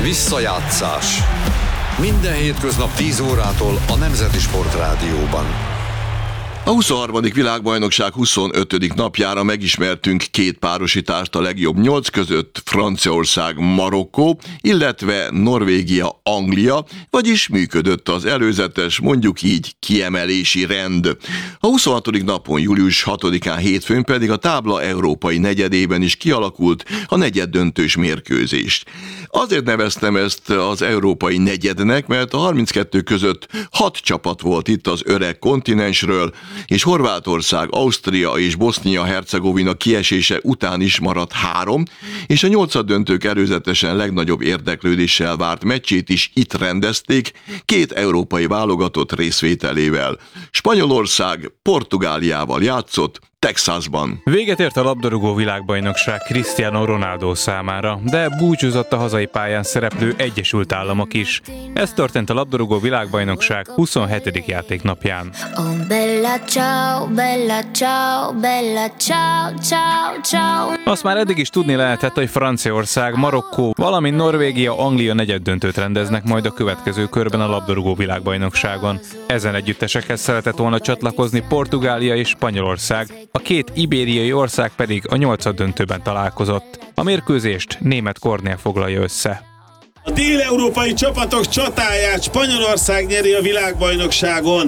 Visszajátszás. Minden hétköznap 10 órától a Nemzeti Sportrádióban. A 23. világbajnokság 25. napjára megismertünk két párosítást a legjobb 8 között, Franciaország, Marokkó, illetve Norvégia, Anglia, vagyis működött az előzetes, mondjuk így kiemelési rend. A 26. napon, július 6-án hétfőn pedig a tábla európai negyedében is kialakult a negyeddöntős mérkőzést. Azért neveztem ezt az európai negyednek, mert a 32 között 6 csapat volt itt az öreg kontinensről, és Horvátország, Ausztria és Bosznia-Hercegovina kiesése után is maradt 3, és a 8-döntők előzetesen legnagyobb érdeklődéssel várt meccsét is itt rendezték, 2 európai válogatott részvételével. Spanyolország Portugáliával játszott Texasban. Véget ért a labdarúgó világbajnokság Cristiano Ronaldo számára, de búcsúzott a hazai pályán szereplő Egyesült Államok is. Ez történt a labdarúgó világbajnokság 27. játéknapján. Azt már eddig is tudni lehetett, hogy Franciaország, Marokkó, valamint Norvégia, Anglia negyeddöntőt rendeznek majd a következő körben a labdarúgó világbajnokságon. Ezen együttesekhez szeretett volna csatlakozni Portugália és Spanyolország, a két ibériai ország pedig a 8-döntőben találkozott. A mérkőzést Németh Kornél foglalja össze. A dél-európai csapatok csatáját Spanyolország nyeri a világbajnokságon.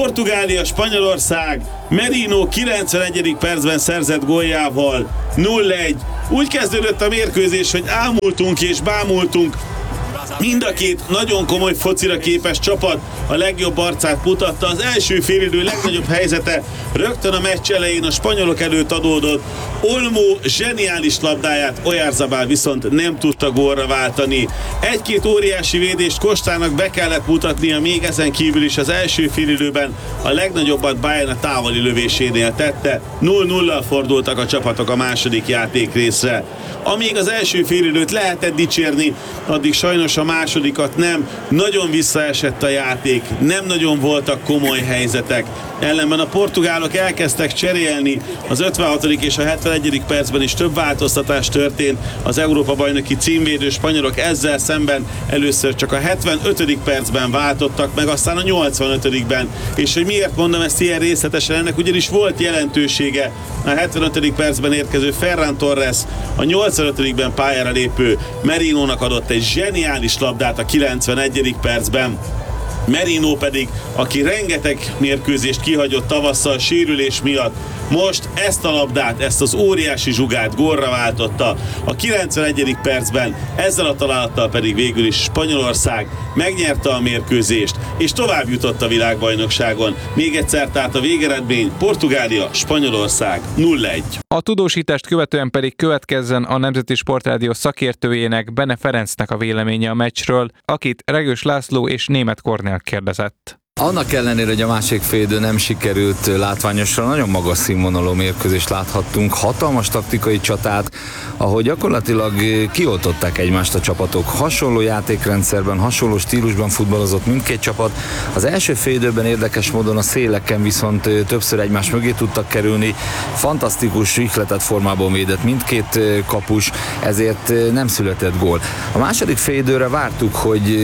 Portugália-Spanyolország Merino 91. percben szerzett góljával 0-1. Úgy kezdődött a mérkőzés, hogy ámultunk és bámultunk. Mind a két nagyon komoly focira képes csapat a legjobb arcát mutatta. Az első félidő legnagyobb helyzete rögtön a meccs elején a spanyolok előtt adódott. Olmo zseniális labdáját Oyarzabal viszont nem tudta gólra váltani. Egy-két óriási védést Kostának be kellett mutatnia, még ezen kívül is az első félidőben a legnagyobbat Bayern a távoli lövésénél tette. 0-0-al fordultak a csapatok a második játékrészre. Amíg az első félidőt lehetett dicsérni, addig sajnos a másodikat nem. Nagyon visszaesett a játék, nem nagyon voltak komoly helyzetek. Ellenben a portugálok elkezdtek cserélni, az 56. és a 71. percben is több változtatás történt. Az Európa-bajnoki címvédő spanyolok ezzel szemben először csak a 75. percben váltottak meg, aztán a 85-ben. És hogy miért mondom ezt ilyen részletesen, ennek ugyanis volt jelentősége. A 75. percben érkező Ferran Torres a 85-ben pályára lépő Merinónak adott egy zseniális labdát a 91. percben. Merino pedig, aki rengeteg mérkőzést kihagyott tavasszal sérülés miatt, most ezt a labdát, ezt az óriási zsugát gólra váltotta a 91. percben, ezzel a találattal pedig végül is Spanyolország megnyerte a mérkőzést, és tovább jutott a világbajnokságon. Még egyszer tehát a végeredmény Portugália, Spanyolország 0-1. A tudósítást követően pedig következzen a Nemzeti Sportrádió szakértőjének, Bene Ferencnek a véleménye a meccsről, akit Regős László és Németh Kornél kérdezett. Annak ellenére, hogy a másik félidő nem sikerült látványosra, nagyon magas színvonalú mérkőzést láthattunk, hatalmas taktikai csatát, ahol gyakorlatilag kioltották egymást a csapatok. Hasonló játékrendszerben, hasonló stílusban futballozott mindkét csapat. Az első félidőben érdekes módon a széleken viszont többször egymás mögé tudtak kerülni. Fantasztikus ihletett formában védett mindkét kapus, ezért nem született gól. A második félidőre vártuk, hogy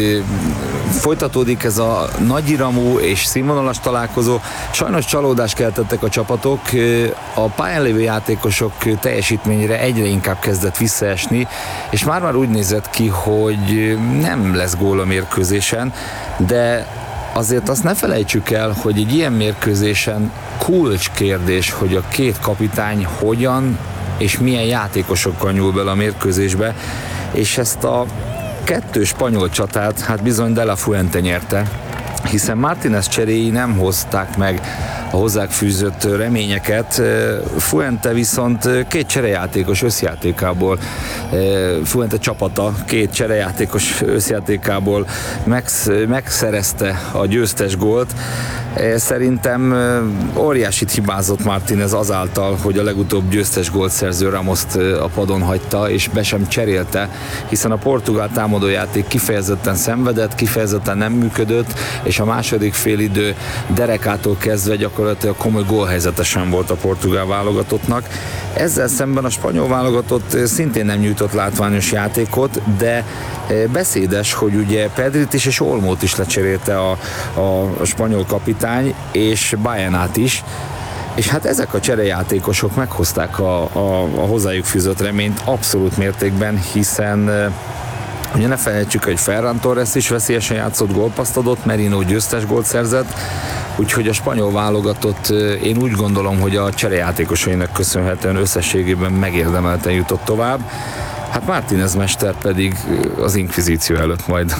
folytatódik ez a nagyiramú és színvonalas találkozó. Sajnos csalódást keltettek a csapatok, a pályán lévő játékosok teljesítményére egyre inkább kezdett visszaesni, és már úgy nézett ki, hogy nem lesz gól a mérkőzésen, de azért azt ne felejtsük el, hogy egy ilyen mérkőzésen kulcskérdés, hogy a két kapitány hogyan és milyen játékosokkal nyúl bele a mérkőzésbe, és ezt a 2 spanyol csatát hát bizony De La Fuente nyerte, hiszen Martínez cseréi nem hozták meg a hozzák fűzött reményeket. Fuente viszont 2 cserejátékos összjátékából, Fuente csapata 2 cserejátékos összjátékából megszerezte a győztes gólt. Szerintem óriásit hibázott Martínez azáltal, hogy a legutóbb győztes gólt szerző Ramoszt a padon hagyta, és be sem cserélte, hiszen a portugál támadójáték kifejezetten szenvedett, kifejezetten nem működött, és a második félidő derekától kezdve gyakorlatilag gyakorlatilag komoly gólhelyzete sem volt a portugál válogatottnak. Ezzel szemben a spanyol válogatott szintén nem nyújtott látványos játékot, de beszédes, hogy ugye Pedrit is és Olmót is lecserélte a spanyol kapitány, és Baenát is. És hát ezek a cserejátékosok meghozták a hozzájuk fűzött reményt abszolút mértékben, hiszen ugye ne felejtsük, hogy Ferran Torres is veszélyesen játszott, gólpasszt adott, Merino győztes gólt szerzett, úgyhogy a spanyol válogatott, én úgy gondolom, hogy a cserejátékosainak köszönhetően összességében megérdemelten jutott tovább. Hát Martínez mester pedig az inkvizíció előtt majd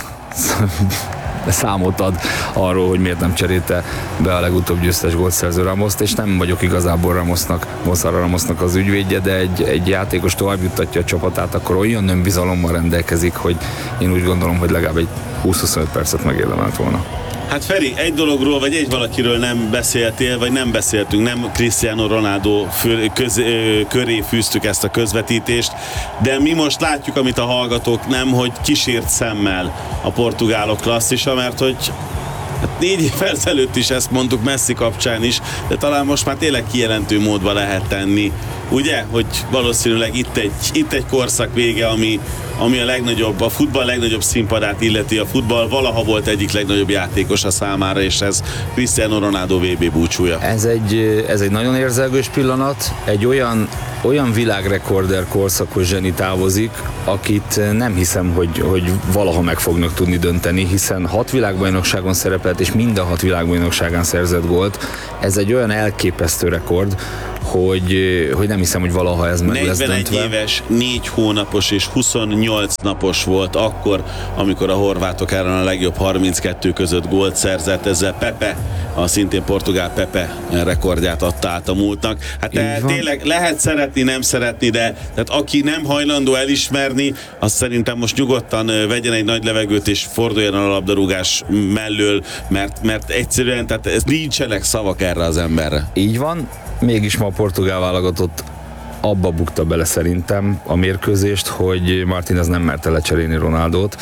számot ad arról, hogy miért nem cserélte be a legutóbb győztes gólszerző Ramoszt, és nem vagyok igazából Ramosnak az ügyvédje, de egy játékos tovább juttatja a csapatát, akkor olyan önbizalommal rendelkezik, hogy én úgy gondolom, hogy legalább egy 20-25 percet megérdemelt volna. Hát Feri, egy dologról, vagy egy valakiről nem beszéltél, vagy nem beszéltünk, nem Cristiano Ronaldo köré fűztük ezt a közvetítést, de mi most látjuk, amit a hallgatók nem, hogy kísért szemmel a portugálok klasszisa, mert hogy 4 évvel ezelőtt is ezt mondtuk, Messi kapcsán is, de talán most már tényleg kijelentő módba lehet tenni, ugye? Hogy valószínűleg itt egy korszak vége, ami a legnagyobb, a futball legnagyobb színpadát illeti. A futball valaha volt egyik legnagyobb játékos a számára, és ez Cristiano Ronaldo VB búcsúja. Ez egy nagyon érzelgős pillanat, egy olyan világrekorder korszakos zseni távozik, akit nem hiszem, hogy valaha meg fognak tudni dönteni, hiszen 6 világbajnokságon szerepelt, és mind a 6 világbajnokságán szerzett gólt. Ez egy olyan elképesztő rekord, hogy nem hiszem, hogy valaha ez meg lesz döntve. 41 éves, 4 hónapos és 28 napos volt akkor, amikor a horvátok ellen a legjobb 32 között gólt szerzett. Ezzel Pepe, a szintén portugál Pepe rekordját adta át a múltnak. Hát tényleg lehet szeretni, nem szeretni, de tehát aki nem hajlandó elismerni, azt szerintem most nyugodtan vegyen egy nagy levegőt és forduljon a labdarúgás mellől, mert egyszerűen tehát nincsenek szavak erre az emberre. Így van. Mégis ma a portugál válogatott abba bukta bele szerintem a mérkőzést, hogy Martínez nem merte lecserélni Ronaldót,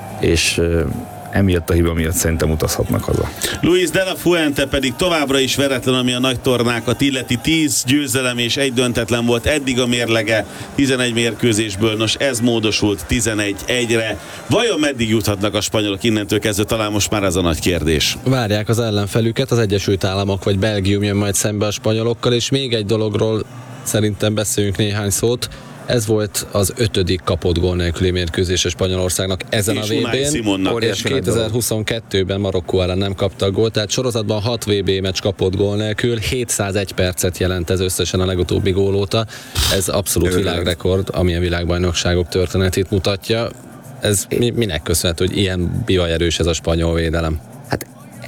és emiatt a hiba miatt szerintem utazhatnak haza. Luis de la Fuente pedig továbbra is veretlen, ami a nagy tornákat illeti. 10 győzelem és 1 döntetlen volt eddig a mérlege 11 mérkőzésből. Nos, ez módosult 11-1-re. Vajon meddig juthatnak a spanyolok innentől kezdve? Talán most már ez a nagy kérdés. Várják az ellenfelüket, az Egyesült Államok vagy Belgium jön majd szembe a spanyolokkal, és még egy dologról szerintem beszéljünk néhány szót. Ez volt az 5. kapott gól nélküli mérkőzés a Spanyolországnak ezen és a VB-n, és 2022-ben Marokkó ellen nem kapta a gólt, tehát sorozatban 6 VB meccs kapott gól nélkül, 701 percet jelent ez összesen a legutóbbi gól óta. Ez abszolút világrekord, ami a világbajnokságok történetét mutatja. Ez minek köszönhető, hogy ilyen bioerős ez a spanyol védelem? Hát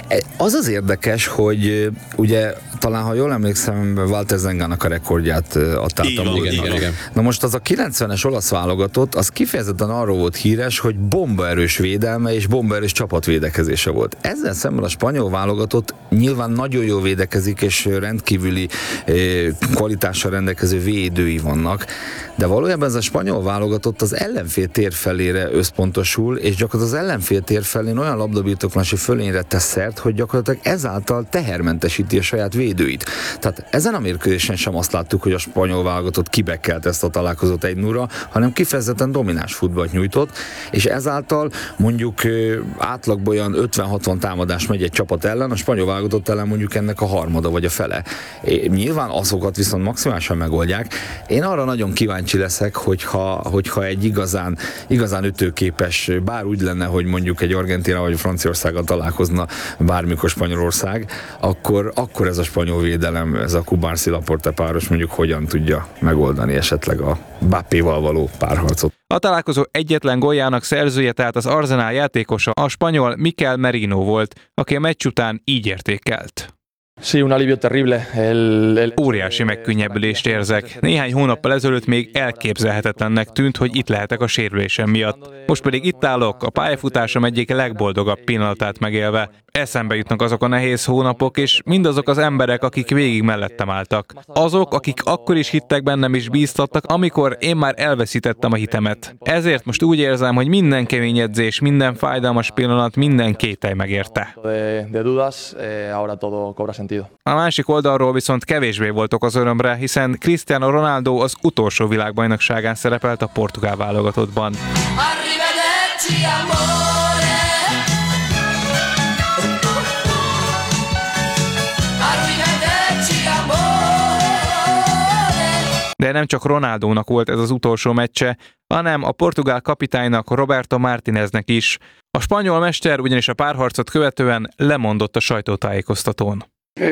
az érdekes, hogy ugye talán, ha jól emlékszem, Walter Zengának a rekordját adtáltam. Igen. Na most az a 90-es olasz válogatott, az kifejezetten arról volt híres, hogy bombaerős védelme és bombaerős csapatvédekezése volt. Ezzel szemben a spanyol válogatott nyilván nagyon jól védekezik, és rendkívüli kvalitással rendelkező védői vannak, de valójában ez a spanyol válogatott az ellenfél tér felére összpontosul, és gyakorlatilag az ellenfél tér felén olyan labdabirtoklási fölényre tesz szert, hogy gyakorlatilag ezáltal tehermentesíti a saját védőit. Tehát ezen a mérkőzésen sem azt láttuk, hogy a spanyol válogatott kibekkelt ezt a találkozót 1-0-ra, hanem kifejezetten domináns futballt nyújtott, és ezáltal mondjuk átlagban olyan 50-60 támadás megy egy csapat ellen, a spanyol válogatott ellen mondjuk ennek a harmada vagy a fele. Nyilván azokat viszont maximálisan megoldják. Én arra nagyon kíváncsi leszek, hogyha egy igazán ütőképes, bár úgy lenne, hogy mondjuk egy Argentína vagy Franciaországgal találkozna bármikor Spanyolország, akkor ez a spanyol védelem, ez a Kubarsi Laporte páros mondjuk hogyan tudja megoldani esetleg a Mbappéval való párharcot. A találkozó egyetlen góljának szerzője, tehát az Arsenal játékosa, a spanyol Mikel Merino volt, aki a meccs után így értékelt. Óriási megkönnyebbülést érzek. Néhány hónappal ezelőtt még elképzelhetetlennek tűnt, hogy itt lehetek a sérülésem miatt. Most pedig itt állok, a pályafutásom egyik legboldogabb pillanatát megélve. Eszembe jutnak azok a nehéz hónapok, és mindazok az emberek, akik végig mellettem álltak. Azok, akik akkor is hittek bennem és bíztattak, amikor én már elveszítettem a hitemet. Ezért most úgy érzem, hogy minden kemény edzés, minden fájdalmas pillanat, minden kételj megérte. A másik oldalról viszont kevésbé voltak az örömre, hiszen Cristiano Ronaldo az utolsó világbajnokságán szerepelt a portugál válogatottban. De nem csak Ronaldónak volt ez az utolsó meccse, hanem a portugál kapitánynak, Roberto Martineznek is. A spanyol mester ugyanis a párharcot követően lemondott a sajtótájékoztatón.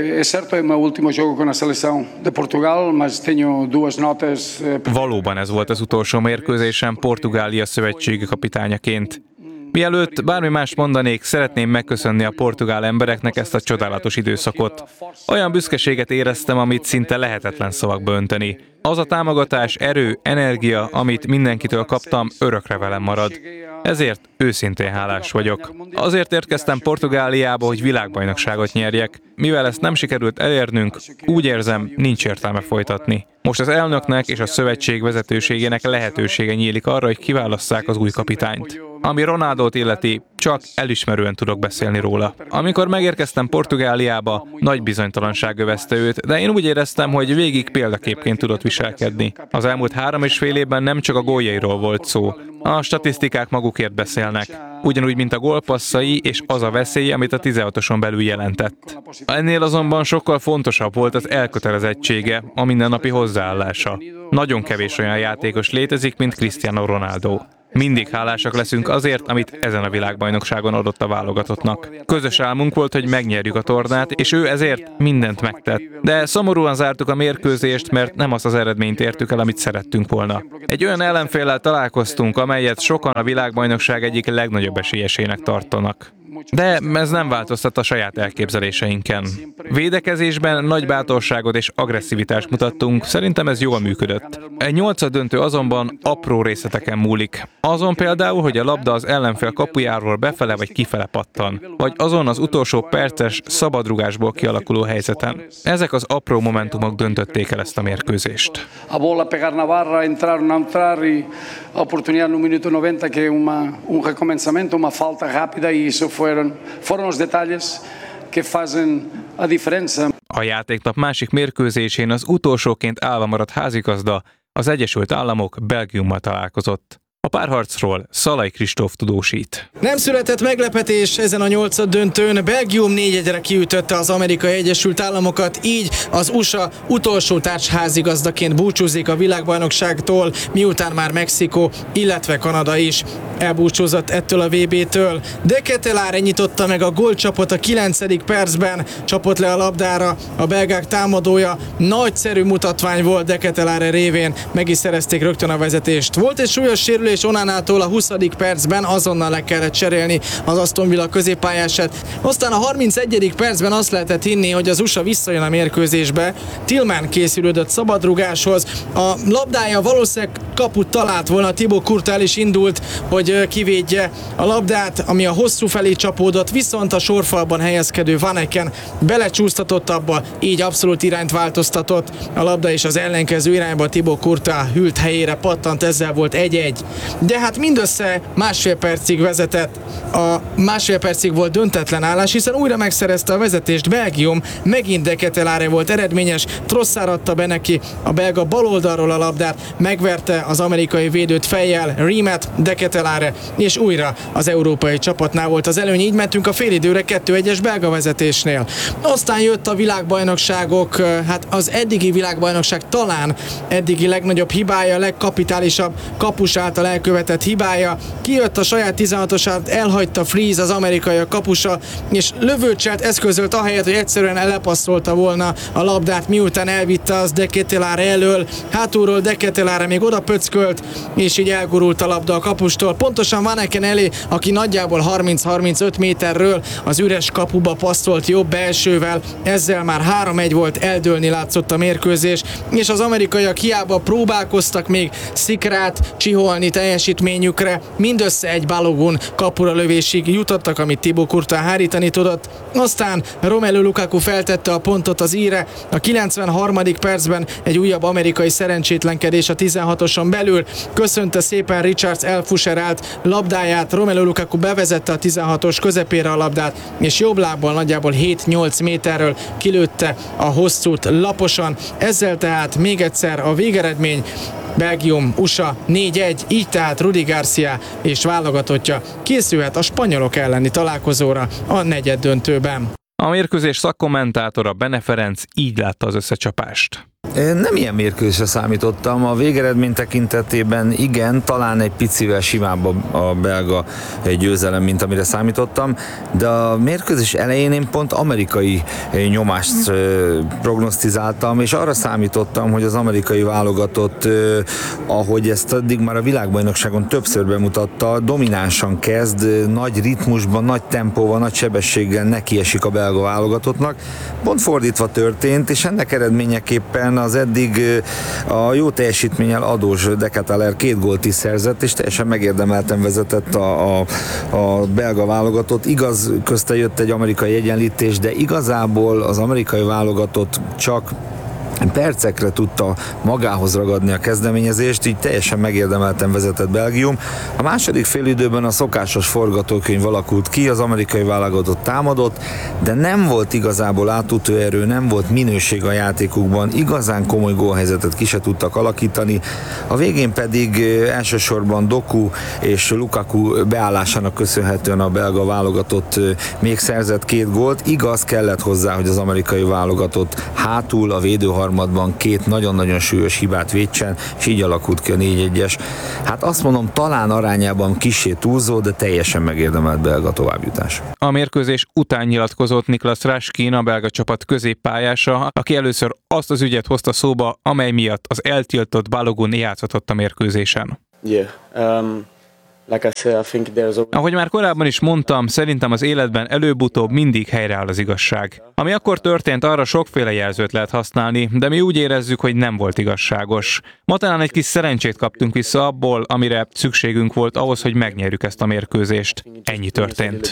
Valóban ez volt az utolsó mérkőzésem Portugália szövetségi kapitányaként. Mielőtt bármi mást mondanék, szeretném megköszönni a portugál embereknek ezt a csodálatos időszakot. Olyan büszkeséget éreztem, amit szinte lehetetlen szavakba önteni. Az a támogatás, erő, energia, amit mindenkitől kaptam, örökre velem marad. Ezért őszintén hálás vagyok. Azért érkeztem Portugáliába, hogy világbajnokságot nyerjek. Mivel ezt nem sikerült elérnünk, úgy érzem, nincs értelme folytatni. Most az elnöknek és a szövetség vezetőségének lehetősége nyílik arra, hogy kiválasszák az új kapitányt. Ami Ronaldót illeti, csak elismerően tudok beszélni róla. Amikor megérkeztem Portugáliába, nagy bizonytalanság övezte őt, de én úgy éreztem, hogy végig példaképként tudott viselkedni. Az elmúlt 3,5 évben nem csak a góljairól volt szó. A statisztikák magukért beszélnek. Ugyanúgy, mint a gólpasszai és az a veszély, amit a 16-oson belül jelentett. Ennél azonban sokkal fontosabb volt az elkötelezettsége, a mindennapi hozzáállása. Nagyon kevés olyan játékos létezik, mint Cristiano Ronaldo. Mindig hálásak leszünk azért, amit ezen a világbajnokságon adott a válogatottnak. Közös álmunk volt, hogy megnyerjük a tornát, és ő ezért mindent megtett. De szomorúan zártuk a mérkőzést, mert nem azt az eredményt értük el, amit szerettünk volna. Egy olyan ellenféllel találkoztunk, amelyet sokan a világbajnokság egyik legnagyobb esélyesének tartanak. De ez nem változtat a saját elképzeléseinken. Védekezésben nagy bátorságot és agresszivitást mutattunk, szerintem ez jól működött. Egy nyolcaddöntő azonban apró részleteken múlik. Azon például, hogy a labda az ellenfél kapujáról befele vagy kifele pattan, vagy azon az utolsó perces szabadrugásból kialakuló helyzeten. Ezek az apró momentumok döntötték el ezt a mérkőzést. A bola pegar na barra, entrar, não entrar, e a oportunidade no minuto 90 que é recomeçamento, uma falta rápida, e isso foram os detalhes que fazem a diferença. A játéknap másik mérkőzésén az utolsóként állva maradt házigazda, az Egyesült Államok Belgiummal találkozott. A párharcról Szalai Kristóf tudósít. Nem született meglepetés ezen a nyolcaddöntőn. Belgium 4-1-re kiütötte az Amerikai Egyesült Államokat, így az USA utolsó társházigazdaként búcsúzik a világbajnokságtól, miután már Mexikó, illetve Kanada is elbúcsúzott ettől a VB-től. De Ketelaere nyitotta meg a gólcsapot a 9. percben, csapott le a labdára a belgák támadója. Nagyszerű mutatvány volt De Ketelaere révén, meg is szerezték rögtön a vezetést. Volt egy súlyos sérülés Onanától a 20. percben, azonnal le kellett cserélni az Aston Villa középpályását. Aztán a 31. percben azt lehetett hinni, hogy az USA visszajön a mérkőzésbe. Tillman készülődött szabadrugáshoz. A labdája valószínűleg kaput talált volna, Thibaut Courtois is indult, hogy kivédje a labdát, ami a hosszú felé csapódott, viszont a sorfalban helyezkedő Van Aken belecsúsztatott abba, így abszolút irányt változtatott. A labda is az ellenkező irányba Thibaut Courtois hűlt helyére pattant, ezzel volt 1-1. De hát mindössze másfél percig vezetett. A másfél percig volt döntetlen állás, hiszen újra megszerezte a vezetést Belgium, megint De Ketelaere volt eredményes, Trossard adta be neki a belga baloldalról a labdát, megverte az amerikai védőt fejjel, Riemet, De Ketelaere, és újra az európai csapatnál volt az előny, így mentünk a félidőre 2-1-es belga vezetésnél. Aztán jött a világbajnokságok, hát az eddigi világbajnokság talán eddigi legnagyobb hibája, legkapitálisabb kapus által elkövetett hibája. Kijött a saját 16-osát, elhagyta Freeze, az amerikai a kapusa, és lövőcselt eszközölt ahelyett, hogy egyszerűen lepasszolta volna a labdát, miután elvitte az De Ketelaere elől. Hátulról De Ketelaere még oda pöckölt, és így elgurult a labda a kapustól. Pontosan Van Aken elé, aki nagyjából 30-35 méterről az üres kapuba passzolt jobb belsővel. Ezzel már 3-1 volt, eldőlni látszott a mérkőzés, és az amerikaiak hiába próbálkoztak még szikrát csiholni teljesítményükre, mindössze egy Balogun kapura lövésig jutottak, amit Thibaut Courtois hárítani tudott. Aztán Romelu Lukaku feltette a pontot az íre. A 93. percben egy újabb amerikai szerencsétlenkedés a 16-oson belül. Köszönte szépen Richards elfuserált labdáját. Romelu Lukaku bevezette a 16-os közepére a labdát, és jobb lábbal nagyjából 7-8 méterről kilőtte a hosszút laposan. Ezzel tehát még egyszer a végeredmény: Belgium, USA 4-1, így tehát Rudi Garcia és válogatottja készülhet a spanyolok elleni találkozóra a negyeddöntőben. A mérkőzés szakkommentátora Bene Ferenc így látta az összecsapást. Nem ilyen mérkőzésre számítottam, a végeredmény tekintetében igen, talán egy picivel simább a belga győzelem, mint amire számítottam, de a mérkőzés elején én pont amerikai nyomást prognosztizáltam, és arra számítottam, hogy az amerikai válogatott, ahogy ezt addig már a világbajnokságon többször bemutatta, dominánsan kezd, nagy ritmusban, nagy tempóval, nagy sebességgel nekiesik a belga válogatottnak. Pont fordítva történt, és ennek eredményeképpen az eddig a jó teljesítménnyel adós De Ketelaere 2 gólt is szerzett, és teljesen megérdemelten vezetett a belga válogatott. Igaz, közte jött egy amerikai egyenlítés, de igazából az amerikai válogatott csak percekre tudta magához ragadni a kezdeményezést, így teljesen megérdemelten vezetett Belgium. A második félidőben a szokásos forgatókönyv alakult ki, az amerikai válogatott támadott, de nem volt igazából átütőerő, nem volt minőség a játékukban, igazán komoly gólhelyzetet ki se tudtak alakítani. A végén pedig elsősorban Doku és Lukaku beállásának köszönhetően a belga válogatott még szerzett 2 gólt. Igaz, kellett hozzá, hogy az amerikai válogatott hátul a védőharmadban 2 nagyon-nagyon súlyos hibát védsen, és így alakult ki a 4-1-es. Hát azt mondom, talán arányában kissé túlzó, de teljesen megérdemelt belga továbbjutás. A mérkőzés után nyilatkozott Niklas Raskin, a belga csapat középpályása, aki először azt az ügyet hozta szóba, amely miatt az eltiltott Balogun játszhatott a mérkőzésen. Ahogy már korábban is mondtam, szerintem az életben előbb-utóbb mindig helyreáll az igazság. Ami akkor történt, arra sokféle jelzőt lehet használni, de mi úgy érezzük, hogy nem volt igazságos. Ma talán egy kis szerencsét kaptunk vissza abból, amire szükségünk volt ahhoz, hogy megnyerjük ezt a mérkőzést. Ennyi történt.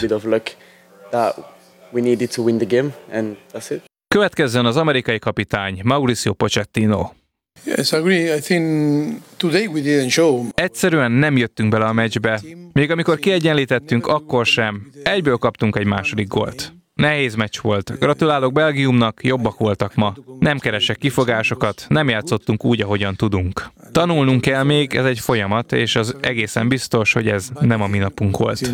Következzen az amerikai kapitány, Mauricio Pochettino. Yes, I agree. I think today we didn't show. Egyszerűen nem jöttünk bele a meccsbe. Még amikor kiegyenlítettünk, akkor sem. Egyből kaptunk egy második gólt. Nehéz meccs volt. Gratulálok Belgiumnak, jobbak voltak ma. Nem keresek kifogásokat, nem játszottunk úgy, ahogyan tudunk. Tanulnunk kell még, ez egy folyamat, és az egészen biztos, hogy ez nem a mi napunk volt.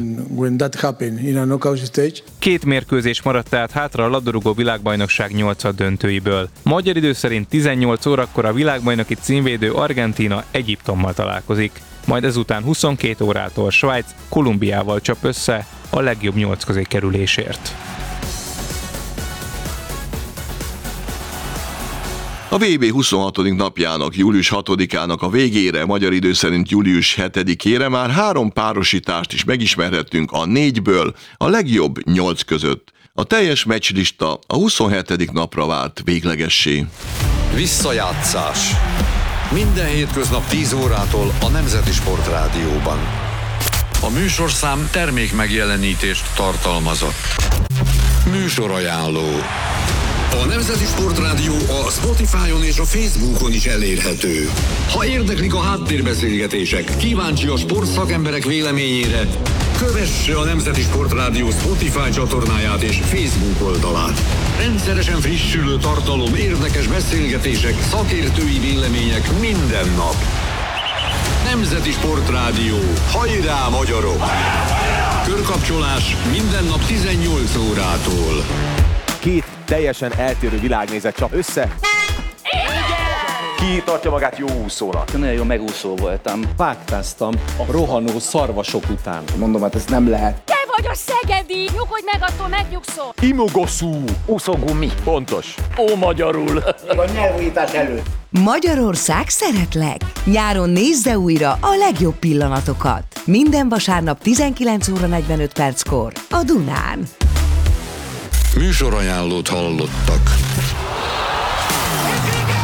2 mérkőzés maradt tehát hátra a labdarúgó világbajnokság 8. döntőiből. Magyar idő szerint 18 órakor a világbajnoki címvédő Argentína Egyiptommal találkozik. Majd ezután 22 órától Svájc Kolumbiával csap össze a legjobb 8 közé kerülésért. A VB 26. napjának, július 6-ának a végére, magyar idő szerint július 7-ére már 3 párosítást is megismerhettünk a 4-ből a legjobb 8 között. A teljes meccslista a 27. napra vált véglegessé. Visszajátszás. Minden hétköznap 10 órától a Nemzeti Sport Rádióban. A műsorszám termékmegjelenítést tartalmazott. Műsorajánló. A Nemzeti Sportrádió a Spotify-on és a Facebookon is elérhető. Ha érdeklik a háttérbeszélgetések, kíváncsi a sportszakemberek véleményére, kövesse a Nemzeti Sportrádió Spotify csatornáját és Facebook oldalát. Rendszeresen frissülő tartalom, érdekes beszélgetések, szakértői vélemények minden nap. Nemzeti Sportrádió. Hajrá, magyarok! Körkapcsolás minden nap 18 órától. 2 teljesen eltérő világnézet csap össze. Ki tartja magát jó úszónak? Nagyon jó megúszó voltam. Vágtáztam a rohanó szarvasok után. Mondom, hát ez nem lehet. Te vagy a szegedi! Nyugodj meg, attól megnyugszol! Imogoszú! Úszógumi. Pontos. Ó, magyarul. Még a nyelvújítás előtt. Magyarország szeretlek! Nyáron nézze újra a legjobb pillanatokat. Minden vasárnap 19 óra 45 perckor a Dunán. Műsorajánlót hallottak.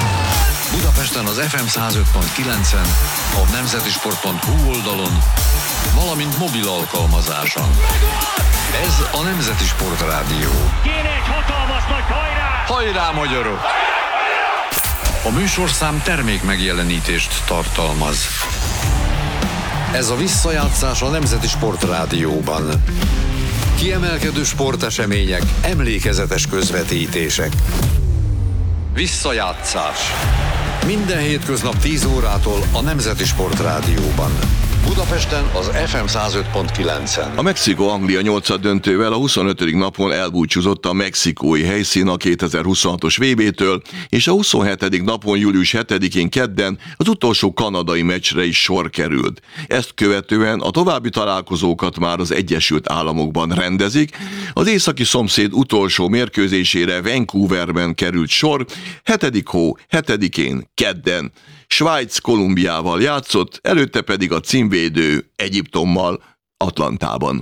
Budapesten az FM 105.9-en, a nemzetisport.hu oldalon valamint mobil alkalmazáson. Ez a Nemzeti Sportrádió. Kéne egy hatalmas nagy hajrá! Hajrá, magyarok! A műsorszám termék megjelenítést tartalmaz. Ez a visszajátszás a Nemzeti Sportrádióban. Kiemelkedő sportesemények, emlékezetes közvetítések. Visszajátszás. Minden hétköznap 10 órától a Nemzeti Sportrádióban. Budapesten az FM 105.9-en. A Mexikó-Anglia 8. döntővel a 25. napon elbúcsúzott a mexikói helyszín a 2026-os VB-től, és a 27. napon július 7-én kedden az utolsó kanadai meccsre is sor került. Ezt követően a további találkozókat már az Egyesült Államokban rendezik. Az északi szomszéd utolsó mérkőzésére Vancouverben került sor, 7. hó 7-én kedden. Svájc Kolumbiával játszott, előtte pedig a címvédő Egyiptommal Atlantában.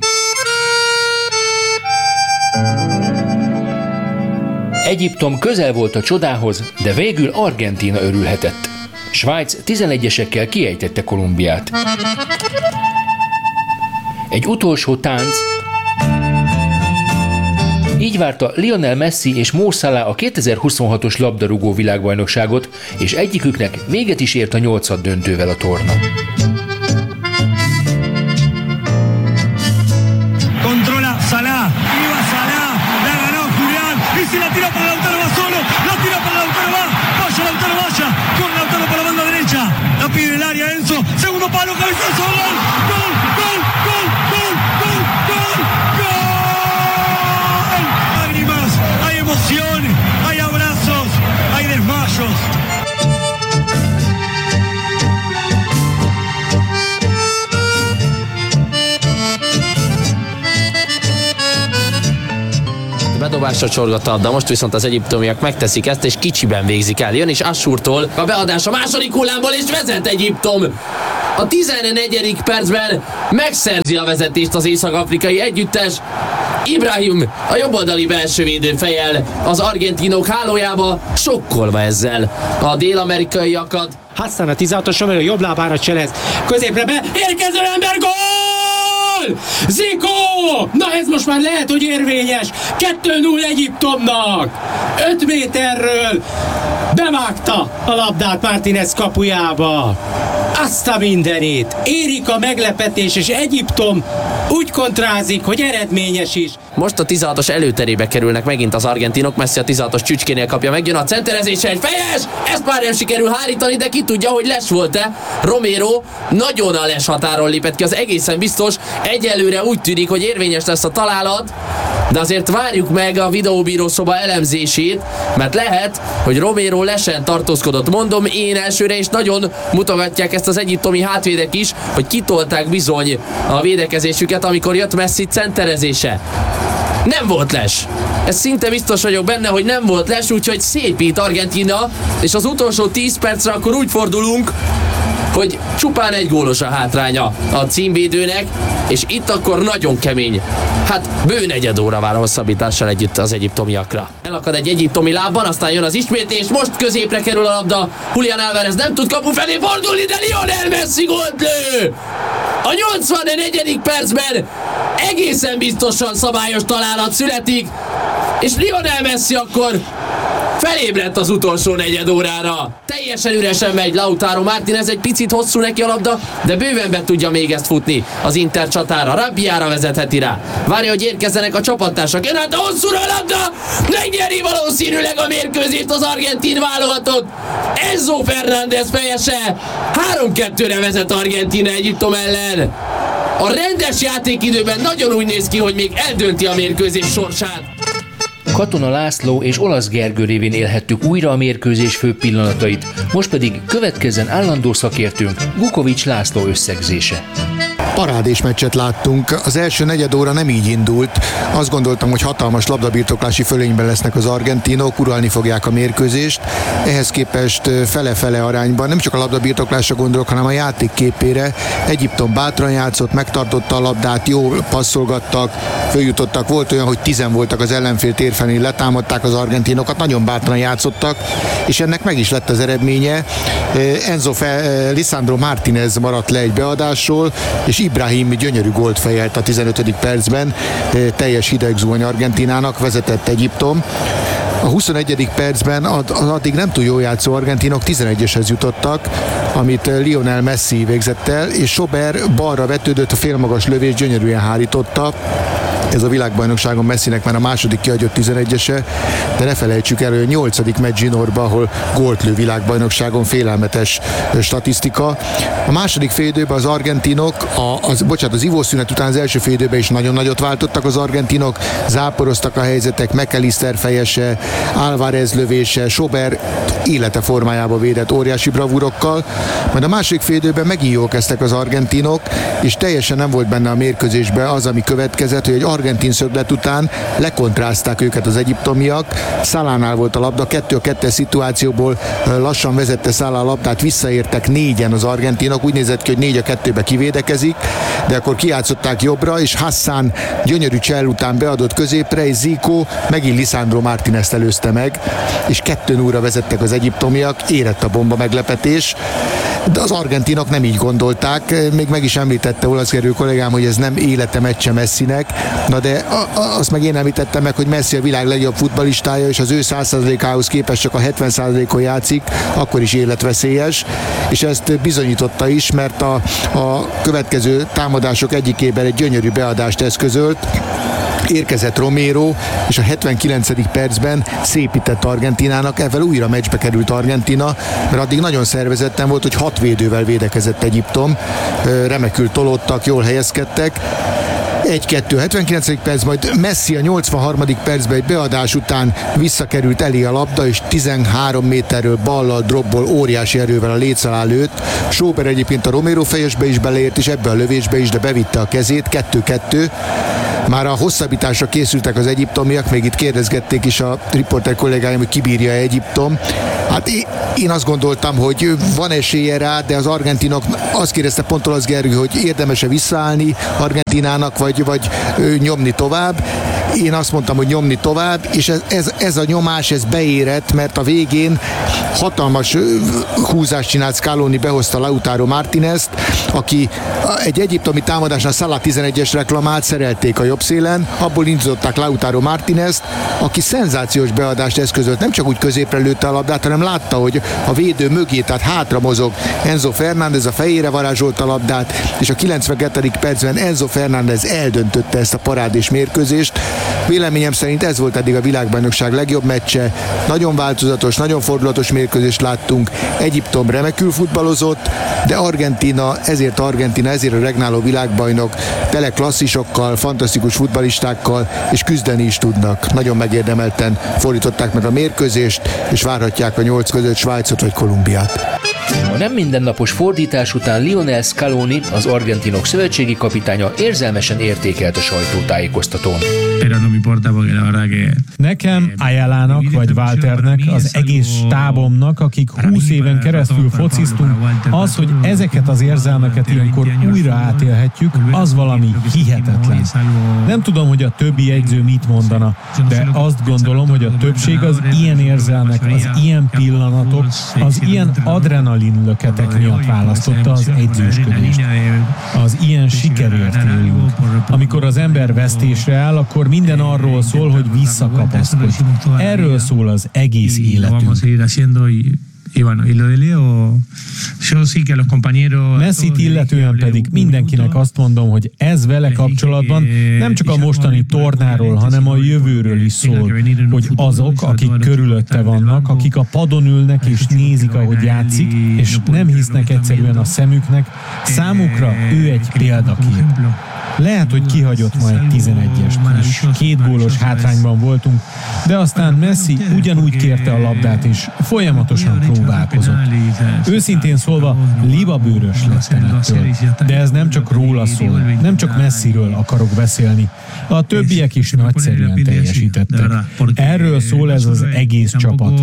Egyiptom közel volt a csodához, de végül Argentína örülhetett. Svájc 11-esekkel kiejtette Kolumbiát. Egy utolsó tánc. Így várta Lionel Messi és Mo Salah a 2026-os labdarúgó világbajnokságot, és egyiküknek véget is ért a 8. döntővel a torna. Controla Salah, iba Salah, la ganó Julián, y si la tira para Lautaro, va solo, la tira para Lautaro, vaya Lautaro, vaya, con Lautaro para la banda derecha, la pide el área Enzo, segundo palo, cabezazo, gol, gol, gol, gol, gol, gol, gol, gol. Lágrimas, hay emoción, hay abrazos, hay desmayos. Bedobásra csorgott a labda, most viszont az egyiptomiak megteszik ezt, és kicsiben végzik el. Jön is Assurtól a beadás a második hullámból, és vezet Egyiptom. A 14. percben megszerzi a vezetést az észak-afrikai együttes. Ibrahim a jobboldali belső védőfejjel az argentinok hálójába, sokkolva ezzel a dél-amerikaiakat. Hassan a 16-os Romero jobb lábára cselez, középre be, érkező ember, gól! Zico! Na ez most már lehet, hogy érvényes. 2-0 Egyiptomnak. 5 méterről bevágta a labdát Martínez kapujába. Azt a mindenit. Érik a meglepetés, és Egyiptom úgy kontrázik, hogy eredményes is. Most a 16-os előterébe kerülnek megint az argentinok, Messi a 16-os csücskénél kapja, megjön a centerezése, egy fejes, ezt már nem sikerül hárítani, de ki tudja, hogy les volt-e. Romero nagyon a les határon lépett ki, az egészen biztos. Egyelőre úgy tűnik, hogy érvényes lesz a találat, de azért várjuk meg a videóbírószoba elemzését, mert lehet, hogy Romero lesen tartózkodott. Mondom én elsőre, és nagyon mutogatják ezt az egyiptomi hátvédek is, hogy kitolták bizony a védekezésüket, amikor jött Messi centerezése. Nem volt les. Ez szinte biztos vagyok benne, hogy nem volt les, úgyhogy szépít Argentína, és az utolsó 10 percre akkor úgy fordulunk, hogy csupán egy gólos a hátránya a címvédőnek, és itt akkor nagyon kemény. Hát bő negyed óra vár a hosszabbítással együtt az egyiptomiakra. Elakad egy egyiptomi lábban, aztán jön az ismétlés, most középre kerül a labda. Julián Álvarez nem tud kapu felé fordulni, de Lionel Messi gólt lő! A 84. percben egészen biztosan szabályos találat születik, és Lionel Messi akkor felébredt az utolsó negyed órára. Teljesen üresen megy Lautaro Martínez, egy picit hosszú neki a labda, de bőven be tudja még ezt futni az Inter csatára. Rabbiára vezetheti rá. Várja, hogy érkezzenek a csapattársak. Jön át a hosszúra a labda! Megnyeri valószínűleg a mérkőzést az argentin válogatott. Enzo Fernández fejese. 3-2-re vezet Argentína Egyiptom ellen. A rendes játékidőben nagyon úgy néz ki, hogy még eldönti a mérkőzés sorsát. Katona László és Olasz Gergő révén élhettük újra a mérkőzés fő pillanatait, most pedig következzen állandó szakértőnk Vukovics László összegzése. Parádés meccset láttunk. Az első negyed óra nem így indult. Azt gondoltam, hogy hatalmas labdabirtoklási fölényben lesznek az argentinok, uralni fogják a mérkőzést. Ehhez képest fele-fele arányban, nem csak a labdabirtoklásra gondolok, hanem a játék képére. Egyiptom bátran játszott, megtartotta a labdát, jól passzolgattak, följutottak. Volt olyan, hogy 10 voltak az ellenfél térfelén, letámadták az argentinokat, nagyon bátran játszottak, és ennek meg is lett az eredménye. Lisandro Martínez maradt le egy beadásról, és Ibrahim gyönyörű gólt fejelt a 15. percben, teljes hidegzuhany Argentínának, vezetett Egyiptom. A 21. percben addig nem túl jól játszó argentinok 11-eshez jutottak, amit Lionel Messi végzett el, és Sober balra vetődött, a félmagas lövés gyönyörűen hárította. Ez a világbajnokságon Messinek már a második kihagyott 11-ese, de ne felejtsük el, hogy a 8. meccs zsinórba, ahol gólt lő világbajnokságon, félelmetes statisztika. A második félidőben az argentinok, az ivószünet után az első félidőben is nagyon nagyot váltottak az argentinok, záporoztak a helyzetek, McAllister fejese, Álvarez lövése, Sober élete formájába védett óriási bravúrokkal, majd a második félidőben megint jól kezdtek az argentinok, és teljesen nem volt benne a mérkőzésben az, ami következett, hogy egy argentin szöglet után lekontrázták őket az egyiptomiak. Salánál volt a labda, 2-2 szituációból lassan vezette Salah a labdát, visszaértek négyen az argentinok, úgy nézett ki, hogy 4-2-be kivédekezik, de akkor kijátszották jobbra, és Hassan gyönyörű csel után beadott középre, és Zico megint Lisandro Martínez előzte meg, és 2-0-ra vezettek az egyiptomiak, érett a bomba meglepetés, de az argentinok nem így gondolták, még meg is említette olasz Gergő kollégám, hogy ez nem élete meccse Messinek, na de azt meg én említettem meg, hogy Messi a világ legjobb futballistája, és az ő 100%-ához képest csak a 70%-on játszik, akkor is életveszélyes, és ezt bizonyította is, mert a következő támadások egyikében egy gyönyörű beadást eszközölt, érkezett Romero, és a 79. percben szépített Argentínának, ezzel újra meccsbe került Argentína, mert addig nagyon szervezetten volt, hogy 6 védővel védekezett Egyiptom, remekül tolódtak, jól helyezkedtek. 1-2, 79. perc, majd Messi a 83. percben egy beadás után visszakerült elé a labda, és 13 méterről ballal, dropból óriási erővel a léc alá lőtt. Sober egyébként a Romero fejesbe is beleért, és ebbe a lövésbe is, de bevitte a kezét, 2-2. Már a hosszabbításra készültek az egyiptomiak, még itt kérdezgették is a riporter kollégáim, hogy kibírja Egyiptom. Hát én azt gondoltam, hogy van esélye rá, de az argentinok azt kérdezte pont olasz Gergő, hogy érdemes-e visszaállni Argentinának, vagy nyomni tovább. Én azt mondtam, hogy nyomni tovább, és ez a nyomás, ez beérett, mert a végén hatalmas húzást csinált Scaloni, behozta Lautaro Martínezt, aki egy egyiptomi támadásnál Salah 11-es reklamált, szerelték a jobb szélen, abból indították Lautaro Martínezt, aki szenzációs beadást eszközölt, nem csak úgy középre lőtte a labdát, hanem látta, hogy a védő mögé, tehát hátra mozog Enzo Fernández, a fejére varázsolta a labdát, és a 92. percben Enzo Fernández eldöntötte ezt a parádés mérkőzést. Véleményem szerint ez volt eddig a világbajnokság legjobb meccse, nagyon változatos, nagyon fordulatos mérkőzést láttunk, Egyiptom remekül futballozott, de Argentína, ezért a regnáló világbajnok, tele klasszisokkal, fantasztikus futballistákkal, és küzdeni is tudnak. Nagyon megérdemelten fordították meg a mérkőzést, és várhatják a 8 között Svájcot vagy Kolumbiát. A nem mindennapos fordítás után Lionel Scaloni, az argentinok szövetségi kapitánya érzelmesen értékelt a sajtótájékoztatón. Nekem, Ayala-nak vagy Walternek, az egész stábomnak, akik 20 éven keresztül fociztunk, az, hogy ezeket az érzelmeket ilyenkor újra átélhetjük, az valami hihetetlen. Nem tudom, hogy a többi edző mit mondana, de azt gondolom, hogy a többség az ilyen érzelmek, az ilyen pillanatok, az ilyen adrenalin löketek miatt választotta az edzősködést. Az ilyen sikerért élünk. Amikor az ember vesztésre áll, akkor minden arról szól, hogy visszakapaszkodj. Erről szól az egész életünk. Messit illetően pedig mindenkinek azt mondom, hogy ez vele kapcsolatban nem csak a mostani tornáról, hanem a jövőről is szól, hogy azok, akik körülötte vannak, akik a padon ülnek és nézik, ahogy játszik, és nem hisznek egyszerűen a szemüknek, számukra ő egy példakép. Lehet, hogy kihagyott ma egy 11-est, és 2 gólos hátrányban voltunk, de aztán Messi ugyanúgy kérte a labdát, és folyamatosan próbálkozott. Őszintén szólva, libabőrös lettem ettől. De ez nem csak róla szól, nem csak Messiről akarok beszélni. A többiek is nagyszerűen teljesítettek. Erről szól ez az egész csapat.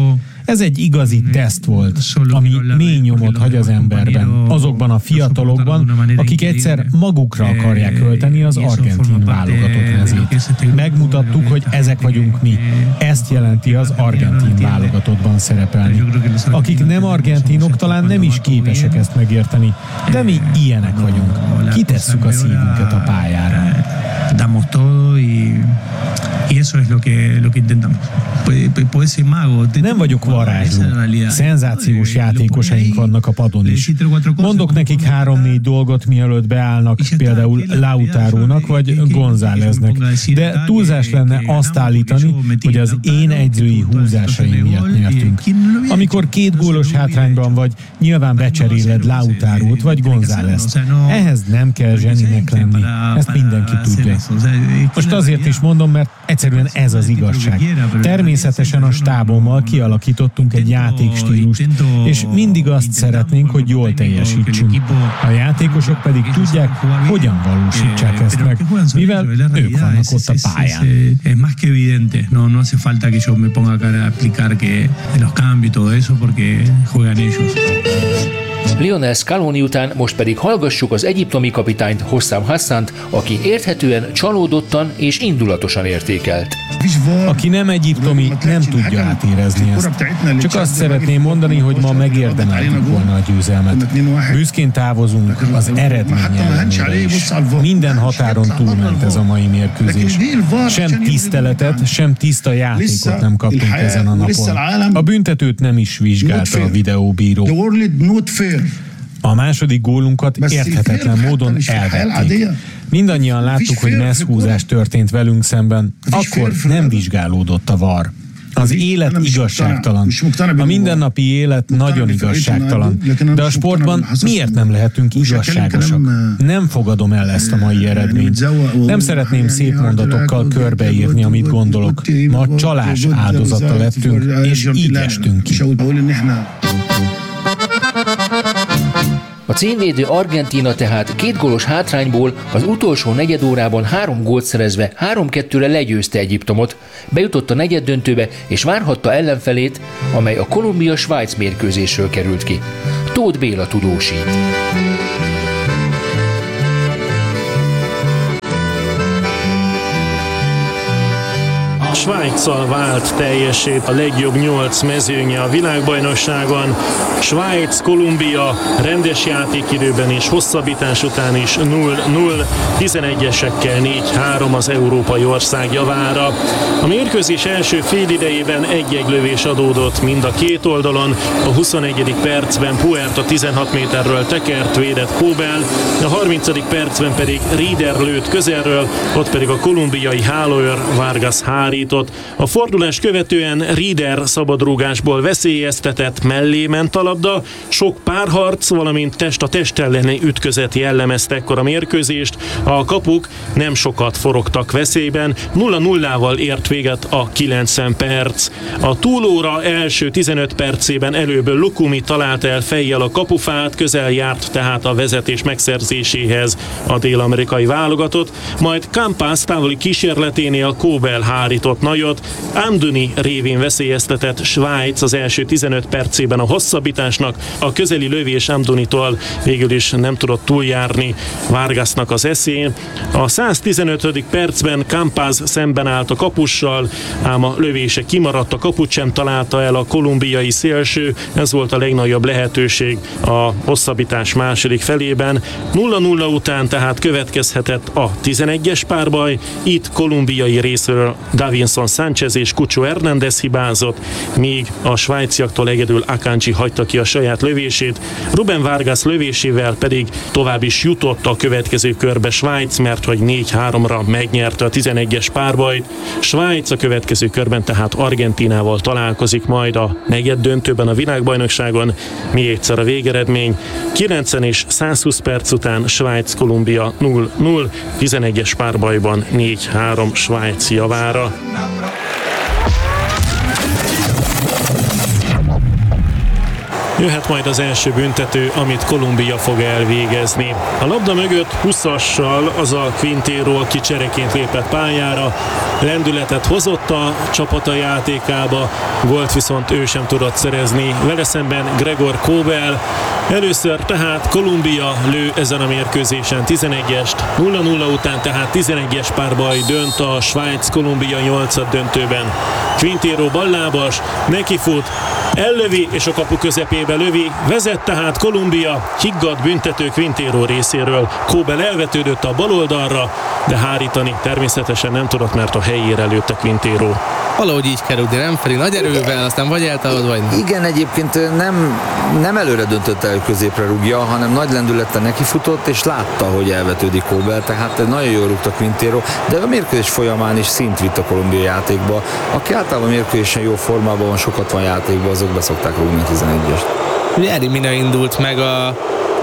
Ez egy igazi teszt volt, ami mély nyomot hagy az emberben, azokban a fiatalokban, akik egyszer magukra akarják költeni az argentin válogatott mezét. Megmutattuk, hogy ezek vagyunk mi. Ezt jelenti az argentin válogatottban szerepelni. Akik nem argentinok, talán nem is képesek ezt megérteni, de mi ilyenek vagyunk. Kitesszük a szívünket a pályára. Damos todo y eso es lo que intentamos. Puede ser mago. Nem vagyok varázsló. Szenzációs játékosaink vannak a padon is. Mondok nekik 3-4 dolgot, mielőtt beállnak, például Lautarónak vagy Gonzáleznek. De túlzás lenne azt állítani, hogy az én egyzői húzásaim miatt nyertünk. Amikor 2 gólos hátrányban vagy, nyilván becseréled Lautarót vagy Gonzálezt. Ehhez nem kell zseninek lenni. Ezt mindenki tudja. Most azért is mondom, mert egyszerűen ez az igazság. Természetesen a stábommal kialakítottunk egy játékstílust, és mindig azt szeretnénk, hogy jól teljesítsünk. A játékosok pedig tudják, hogyan valósítsák ezt meg, mivel ők vannak ott a pályán. Es más que evidente, no hace falta que yo me ponga acá a explicar que los cambios y todo eso porque juegan ellos. Lionel Scaloni után most pedig hallgassuk az egyiptomi kapitányt, Hossam Hassant, aki érthetően csalódottan és indulatosan értékelt. Aki nem egyiptomi, nem tudja átérezni ezt. Csak azt szeretném mondani, hogy ma megérdemeltük volna a győzelmet. Büszkén távozunk az eredmény ellenére is. Minden határon túlment ez a mai mérkőzés. Sem tiszteletet, sem tiszta játékot nem kaptunk ezen a napon. A büntetőt nem is vizsgálta a videóbíró. A második gólunkat érthetetlen módon elvették. Mindannyian láttuk, hogy messzhúzás történt velünk szemben, akkor nem vizsgálódott a VAR. Az élet igazságtalan. A mindennapi élet nagyon igazságtalan. De a sportban miért nem lehetünk igazságosak? Nem fogadom el ezt a mai eredményt. Nem szeretném szép mondatokkal körbeírni, amit gondolok. Ma csalás áldozata lettünk, és így estünk ki. A címvédő Argentína tehát 2 gólos hátrányból az utolsó negyedórában 3 gólt szerezve 3-2-re legyőzte Egyiptomot, bejutott a negyeddöntőbe és várhatta ellenfelét, amely a Kolumbia-Svájc mérkőzésről került ki. Tóth Béla tudósít. Svájccal vált teljessé a legjobb 8 mezőnye a világbajnokságon. Svájc, Kolumbia rendes játékidőben és hosszabbítás után is 0-0, 11-esekkel 4-3 az európai ország javára. A mérkőzés első félidejében egy lövés adódott mind a két oldalon. A 21. percben Puerta 16 méterről tekert, védett Kóbel, a 30. percben pedig Rieder lőtt közelről, ott pedig a kolumbiai hálóőr Vargas hárított. A fordulást követően Rieder szabadrúgásból veszélyeztetett, mellé ment a labda, sok párharc, valamint test a test elleni ütközet jellemezte ekkor a mérkőzést. A kapuk nem sokat forogtak veszélyben, 0-0-val ért véget a 90 perc. A túlóra első 15 percében előből Lukumi talált el fejjel a kapufát, közel járt tehát a vezetés megszerzéséhez a dél-amerikai válogatott, majd Campas távoli kísérleténél Kóbel hárított nagyot, Amdouni révén veszélyeztetett Svájc az első 15 percében a hosszabbításnak, a közeli lövés Amdounitól végül is nem tudott túljárni Vargasnak az eszén. A 115. percben Campas szemben állt a kapussal, ám a lövése kimaradt, a kaput sem találta el a kolumbiai szélső, ez volt a legnagyobb lehetőség a hosszabbítás második felében. 0-0 után tehát következhetett a 11-es párbaj, itt kolumbiai részről Davinson Sánchez és Cucho Hernández hibázott, míg a svájciaktól egyedül Akanji hagyta ki a saját lövését, Rubén Vargas lövésével pedig tovább is jutott a következő körbe Svájc, mert hogy 4-3-ra megnyerte a 11-es párbajt. Svájc a következő körben tehát Argentínával találkozik majd a negyeddöntőben a világbajnokságon. Még egyszer a végeredmény: 90 és 120 perc után Svájc-Kolumbia 0-0, 11-es párbajban 4-3 Svájc javára. Jöhet majd az első büntető, amit Kolumbia fog elvégezni. A labda mögött 20-assal az a Quintero, aki csereként lépett pályára, lendületet hozott a csapata játékába, gólt viszont ő sem tudott szerezni. Vele szemben Gregor Kobel. Először tehát Kolumbia lő ezen a mérkőzésen 11-est, 0-0 után tehát 11-es párbaj dönt a Svájc-Kolumbia 8. döntőben. Quintero ballábas, nekifut, ellövi és a kapu közepébe lövi, vezet tehát Kolumbia, higgadt büntető Quintero részéről. Kobel elvetődött a baloldalra, de hárítani természetesen nem tudott, mert a helyére lőtte Quintero. Valahogy így kell rúgni, nem Feri? Nagy erővel, aztán vagy eltalad, vagy nem. Igen, egyébként nem előre döntött el, középre rúgja, hanem nagy lendülettel nekifutott, és látta, hogy elvetődik Kobel, tehát nagyon jól rúgta Quintero, de a mérkőzés folyamán is szint vitt a kolumbiai játékba. Aki általában mérkőzésen jó formában van, sokat van játékban, azok beszokták rúgni 11-est. Ugye Eri Mina indult meg a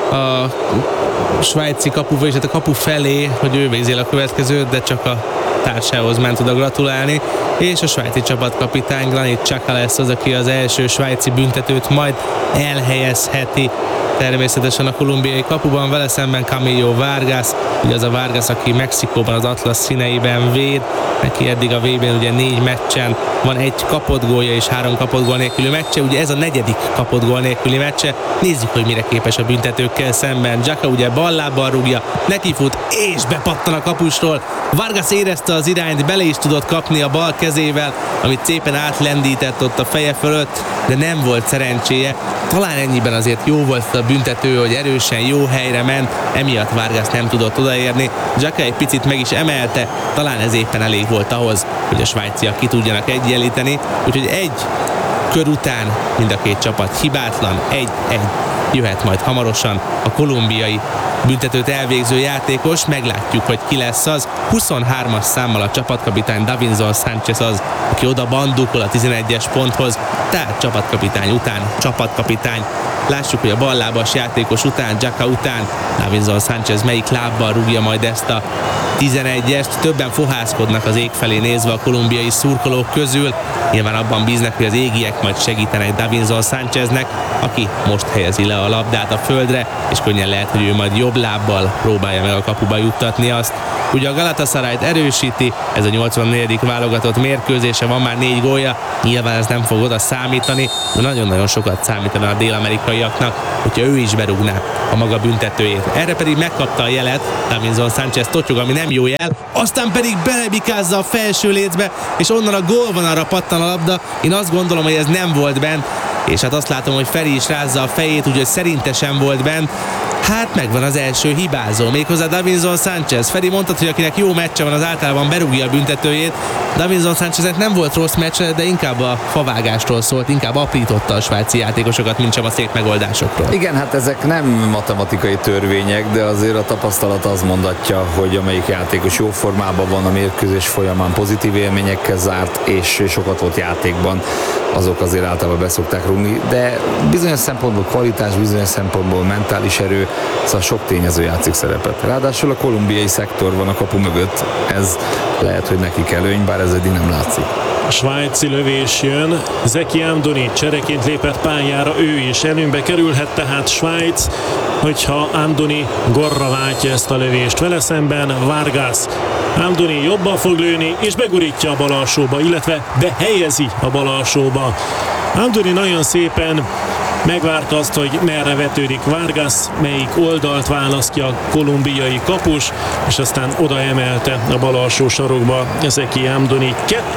svájci kapuba, és hát a kapu felé, hogy ő végzi a következőt, de csak a társához ment oda gratulálni, és a svájci csapatkapitány Granit Xhaka lesz az, aki az első svájci büntetőt majd elhelyezheti természetesen a kolumbiai kapuban, vele szemben Camilo Vargas, ugye az a Vargas, aki Mexikóban az Atlas színeiben véd, neki eddig a VB-n ugye 4 meccsen van 1 kapott gólja és 3 kapott gól nélküli meccse, ugye ez a 4. kapott gól nélküli meccse, nézzük, hogy mire képes a büntetőkkel szemben. Xhaka ugye ballábbal rúgja, nekifut és bepattan a kapusról, Vargas érezte az irányt, bele is tudott kapni a bal kezével, amit szépen átlendített ott a feje fölött, de nem volt szerencséje. Talán ennyiben azért jó volt a büntető, hogy erősen jó helyre ment, emiatt Vargas nem tudott odaérni. Xhaka egy picit meg is emelte, talán ez éppen elég volt ahhoz, hogy a svájciak ki tudjanak egyenlíteni, úgyhogy egy kör után mind a két csapat hibátlan, 1-1. Jöhet majd hamarosan a kolumbiai büntetőt elvégző játékos, meglátjuk, hogy ki lesz az. 23-as számmal a csapatkapitány Davinson Sánchez az, aki oda bandukol a 11-es ponthoz, tehát csapatkapitány után csapatkapitány. Lássuk, hogy a ballábas játékos után, Xhaka után Davinson Sánchez melyik lábbal rúgja majd ezt a 11-est. Többen fohászkodnak az ég felé nézve a kolumbiai szurkolók közül. Nyilván abban bíznak, hogy az égiek majd segítenek Davinson Sáncheznek, aki most helyezi le a labdát a földre, és könnyen lehet, hogy ő majd jobb lábbal próbálja meg a kapuba juttatni azt. Ugye a Galatasarayt erősíti, ez a 84. válogatott mérkőzése, van már 4 gólja, nyilván ez nem fog oda számítani, de nagyon-nagyon sokat számítana a dél-amerikaiaknak, hogyha ő is berúgná a maga büntetőjét. Erre pedig megkapta a jelet, Davinson Sánchez totyog, ami nem jó jel, aztán pedig belebikázza a felső lécbe, és onnan a gólvonalra pattan a labda. Én azt gondolom, hogy ez nem volt bent, és hát azt látom, hogy Feri is rázza a fejét, úgyhogy szerinte sem volt bent. Hát megvan az első hibázó, méghozzá Davinson Sánchez. Feri mondtad, hogy akinek jó meccse van, az általában berúgja a büntetőjét. Davinson Sáncheznek nem volt rossz meccse, de inkább a favágástól szólt, inkább aprította a svájci játékosokat, mint sem a szép megoldásokról. Igen, hát ezek nem matematikai törvények, de azért a tapasztalat az mondatja, hogy amelyik játékos jó formában van, a mérkőzés folyamán pozitív élményekkel zárt, és sokat volt játékban, azok azért általában beszokták rúgni, de bizonyos szempontból kvalitás, bizonyos szempontból mentális erő, szóval sok tényező játszik szerepet. Ráadásul a kolumbiai szektor van a kapu mögött, ez lehet, hogy nekik előny, bár ez eddig nem látszik. A svájci lövés jön, Zeki Amdoni csereként lépett pályára, ő is előnybe kerülhet tehát Svájc, hogyha Amdoni gorra váltja ezt a lövést. Vele szemben Vargas. Amdoni jobban fog lőni, és begurítja a bal alsóba, illetve behelyezi a bal alsóba. Amdoni nagyon szépen megvárta azt, hogy merre vetődik Vargas, melyik oldalt választja a kolumbiai kapus, és aztán oda emelte a bal alsó sarokba Zeki Amdoni.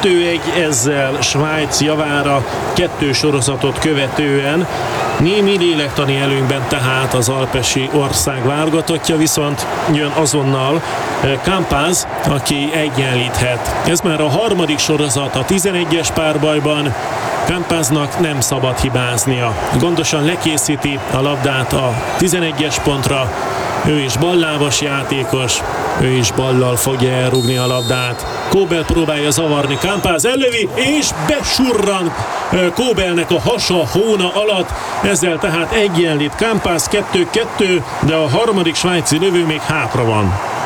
2-1 ezzel Svájc javára, 2 sorozatot követően. Némi lélektani előnyben tehát az alpesi ország válogatottja, viszont jön azonnal Campaz, aki egyenlíthet. Ez már a 3. sorozat a 11-es párbajban. Campaznak nem szabad hibáznia. Gondosan lekészíti a labdát a 11-es pontra. Ő is ballábas játékos, ő is ballal fogja elrúgni a labdát. Kobel próbálja zavarni, Campaz ellövi, és besurran Kobelnek a hasa hóna alatt. Ezzel tehát egyenlít Campaz 2-2, de a 3. svájci lövő még hátra van.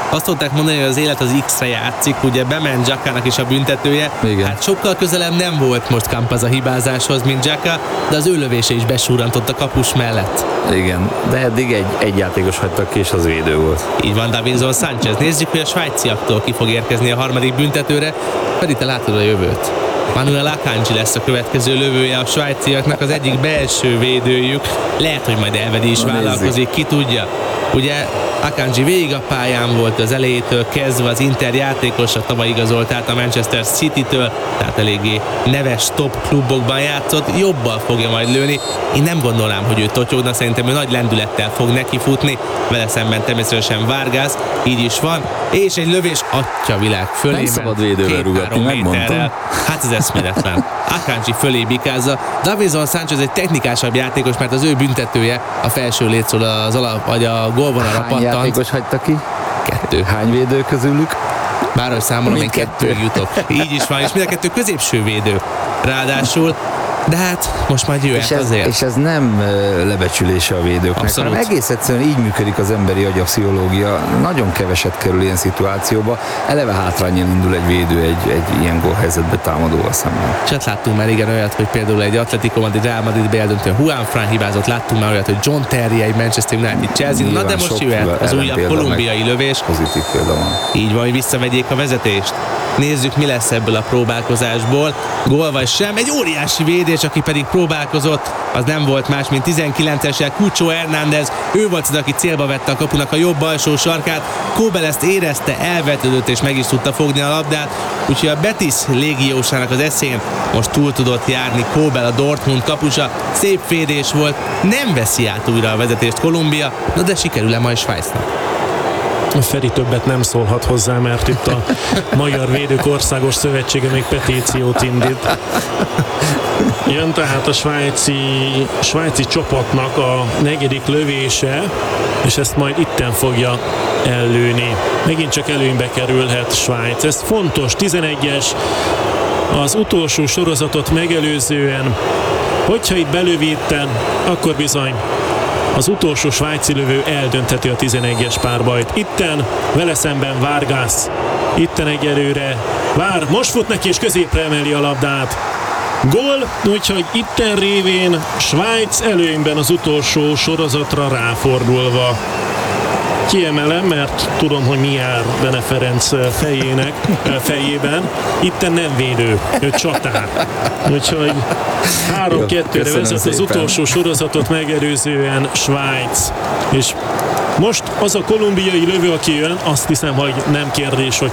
Azt tudták mondani, hogy az élet az X-re játszik, ugye bement Xhakának is a büntetője. Igen. Hát sokkal közelebb nem volt most Campaz a hibázáshoz, mint Xhaka, de az ő lövése is besúrantott a kapus mellett. Igen, de eddig egy játékos hagytak ki, és az védő volt. Így van Davinson Sanchez. Nézzük, hogy a svájciaktól ki fog érkezni a harmadik büntetőre, pedig te látod a jövőt. Manuel Akanji lesz a következő lövője a svájciaknak, az egyik belső védőjük. Lehet, hogy majd Elvedi is vállalkozik, ki tudja. Ugye Akanji végig a pályán volt az elejétől kezdve, az Inter játékosa, tavaly igazolt át a Manchester City-től, tehát eléggé neves top klubokban játszott, jobbal fogja majd lőni. Én nem gondolnám, hogy ő totyogna, szerintem ő nagy lendülettel fog nekifutni, vele szemben természetesen Vargas, így is van, és egy lövés atyavilág fölé. Nem szabad védővel rúgatni, megmondtam. Hát ez eszméletlen. Akanji fölé bikázza. Davinson Sanchez egy technikásabb játékos, mert az ő büntetője a felső létszól az alap, vagy a gólvonalra pattant. Hány játékos hagyta ki? 2. Hány védő közülük? Bárhogy számolom, én 2-ig jutok. Így is van, és mind a 2 középső védő. Ráadásul, de hát most majd jöhet azért. És ez nem lebecsülése a védőknek, abszolút. hanem egész egyszerűen így működik az emberi agy, a pszichológia. Nagyon keveset kerül ilyen szituációba. Eleve hátrányon indul egy védő egy ilyen gólhelyzetbe támadóval szemben. Csak láttunk már igen olyat, hogy például egy Atletico Madrid, Real Madrid beeldöntően Juan Fran hibázott, láttunk már olyat, hogy John Terry, egy Manchester United, Chelsea, na de most jöhet az újabb kolumbiai lövés. Pozitív példa van. Így van, hogy visszavegyék a vezetést. Nézzük, mi lesz ebből a próbálkozásból. Gól vagy sem, egy óriási védés, aki pedig próbálkozott, az nem volt más, mint 19-esek Cucho Hernández. Ő volt az, aki célba vette a kapunak a jobb alsó sarkát. Kóbel ezt érezte, elvetődött és meg is tudta fogni a labdát. Úgyhogy a Betis légiósának az eszén most túl tudott járni Kóbel, a Dortmund kapusa. Szép védés volt, nem veszi át újra a vezetést Kolumbia, na de sikerül-e majd Svájcnak? Feri többet nem szólhat hozzá, mert itt a Magyar Védők Országos Szövetsége még petíciót indít. Jön tehát a svájci csapatnak a negyedik lövése, és ezt majd itten fogja ellőni. Megint csak előnybe kerülhet Svájc. Ez fontos, 11-es az utolsó sorozatot megelőzően. Hogyha itt belövi itten, akkor bizony az utolsó svájci lövő eldöntheti a 11-es párbajt. Itten vele szemben Vargas. Itten egyelőre vár, most fut neki és középre emeli a labdát. Gól, úgyhogy itten révén Svájc előnyben az utolsó sorozatra ráfordulva. Kiemelem, mert tudom, hogy mi jár Bene Ferenc fejében. Itten nem védő, ő csatár. Úgyhogy 3-2-re vezet az utolsó sorozatot megelőzően Svájc. És most az a kolumbiai lövő, aki jön, azt hiszem, hogy nem kérdés, hogy